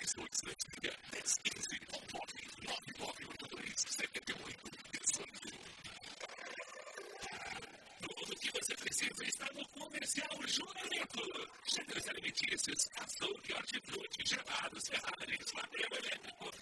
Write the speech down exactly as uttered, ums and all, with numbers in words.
oito sete dez quinze nove nove nove oito dois sete oito dezoito. Tudo que você precisa está no Comercial Juramento. Gêneros alimentícios, açougue, hortifruti, gelados, ferragens, papel elétrico,